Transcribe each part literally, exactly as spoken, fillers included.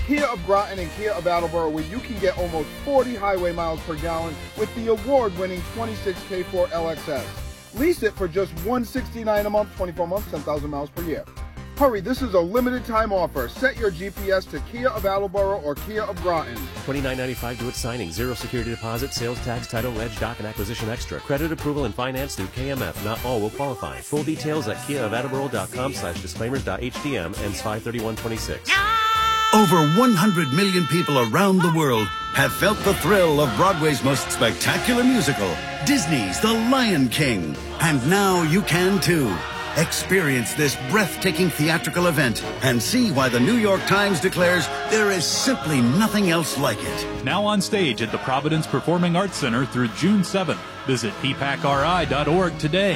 Kia of Groton and Kia of Attleboro, where you can get almost forty highway miles per gallon with the award-winning twenty-six K four L X S. Lease it for just one hundred sixty-nine dollars a month, twenty-four months, ten thousand miles per year. Hurry, this is a limited time offer. Set your G P S to Kia of Attleboro or Kia of Groton. twenty-nine ninety-five due at signing. Zero security deposit, sales tax, title, reg, doc, and acquisition extra. Credit approval and finance through K M F. Not all will qualify. Full details at kia of attleboro dot com slash disclaimers dot h d m. Ends five thirty-one twenty-six. Over one hundred million people around the world have felt the thrill of Broadway's most spectacular musical, Disney's The Lion King. And now you can too. Experience this breathtaking theatrical event and see why the New York Times declares there is simply nothing else like it. Now on stage at the Providence Performing Arts Center through June seventh. Visit p pac r i dot org today.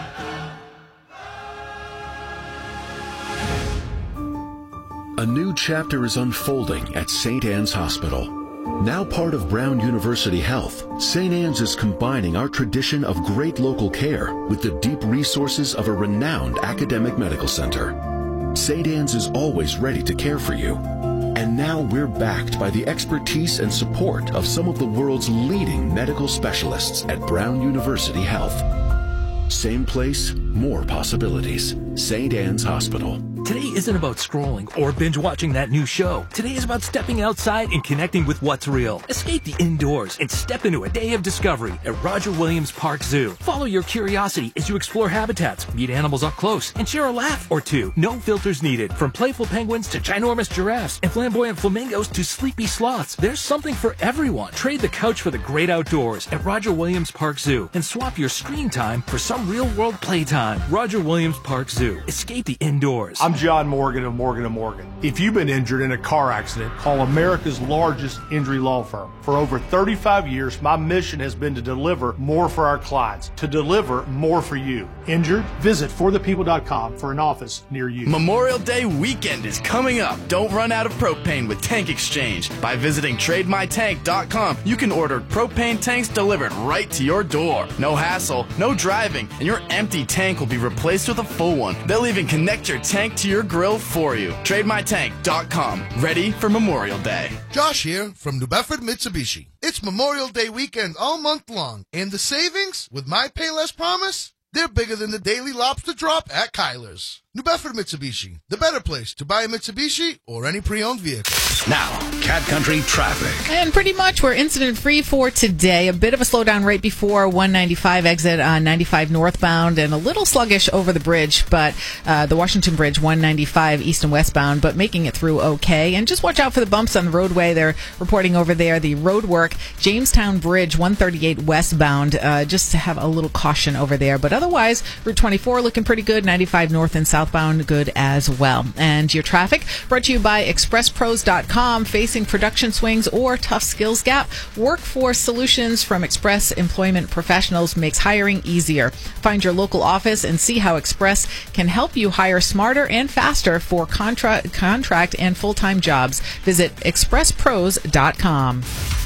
A new chapter is unfolding at Saint Anne's Hospital. Now part of Brown University Health, Saint Anne's is combining our tradition of great local care with the deep resources of a renowned academic medical center. Saint Anne's is always ready to care for you. And now we're backed by the expertise and support of some of the world's leading medical specialists at Brown University Health. Same place, more possibilities. Saint Anne's Hospital. Today isn't about scrolling or binge watching that new show. Today is about stepping outside and connecting with what's real. Escape the indoors and step into a day of discovery at Roger Williams Park Zoo. Follow your curiosity as you explore habitats, meet animals up close, and share a laugh or two. No filters needed. From playful penguins to ginormous giraffes and flamboyant flamingos to sleepy sloths, there's something for everyone. Trade the couch for the great outdoors at Roger Williams Park Zoo and swap your screen time for some real-world playtime. Roger Williams Park Zoo. Escape the indoors. I'm John Morgan of Morgan and Morgan. If you've been injured in a car accident, call America's largest injury law firm. For over thirty-five years, my mission has been to deliver more for our clients, to deliver more for you. Injured? Visit for the people dot com for an office near you. Memorial Day weekend is coming up. Don't run out of propane with Tank Exchange. By visiting trade my tank dot com, you can order propane tanks delivered right to your door. No hassle, no driving, and your empty tank will be replaced with a full one. They'll even connect your tank to your grill for you. trade my tank dot com. Ready for Memorial Day. Josh here from New Bedford Mitsubishi. It's Memorial Day weekend all month long, and the savings with my Payless Promise, they're bigger than the daily lobster drop at Kyler's. New Bedford Mitsubishi, the better place to buy a Mitsubishi or any pre-owned vehicle. Now, Cat Country traffic. And pretty much we're incident-free for today. A bit of a slowdown right before one ninety-five exit on ninety-five northbound and a little sluggish over the bridge, but uh, the Washington Bridge, one ninety-five east and westbound, but making it through okay. And just watch out for the bumps on the roadway. They're reporting over there the road work. Jamestown Bridge, one thirty-eight westbound, uh, just to have a little caution over there. But otherwise, Route twenty-four looking pretty good. ninety-five north and southbound good as well. And your traffic brought to you by express pros dot com. Facing production swings or tough skills gap, Workforce Solutions from Express Employment Professionals makes hiring easier. Find your local office and see how Express can help you hire smarter and faster for contra- contract and full-time jobs. Visit express pros dot com.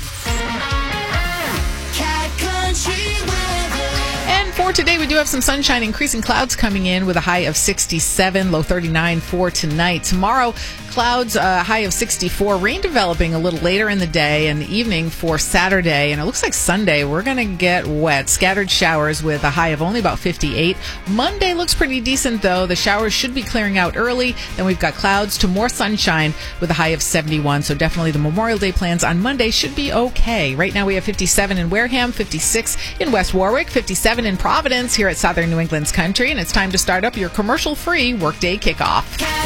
And for today, we do have some sunshine, increasing clouds coming in with a high of sixty-seven, low thirty-nine for tonight. Tomorrow, clouds, a uh, high of sixty-four, rain developing a little later in the day and the evening for Saturday. And it looks like Sunday, we're going to get wet. Scattered showers with a high of only about fifty-eight. Monday looks pretty decent, though. The showers should be clearing out early. Then we've got clouds to more sunshine with a high of seventy-one. So definitely the Memorial Day plans on Monday should be okay. Right now we have fifty-seven in Wareham, fifty-six in West Warwick, fifty-seven in Providence here at Southern New England's Country. And it's time to start up your commercial-free workday kickoff.